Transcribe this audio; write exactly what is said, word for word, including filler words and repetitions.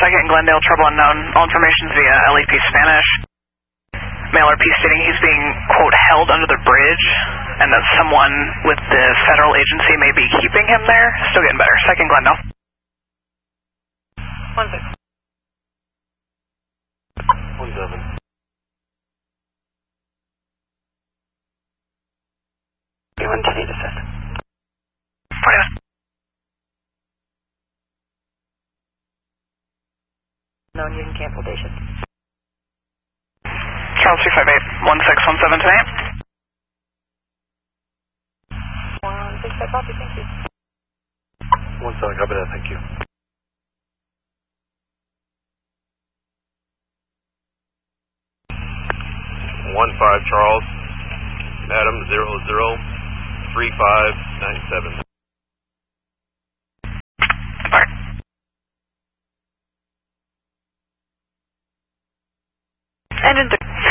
Second Glendale, trouble unknown. All information is via L E P Spanish. Mail R P stating he's being, quote, held under the bridge, and that someone with the federal agency may be keeping him there. Still getting better. Second Glendale. One six. One seven. You want to need assist? Fire. No, you can cancel day shift. Charles two five eight, one six one seven tonight. One six five copy, thank you. One seven, copy that, thank you. One five Charles, Madam zero zero three five nine seven. Fire. Engine three.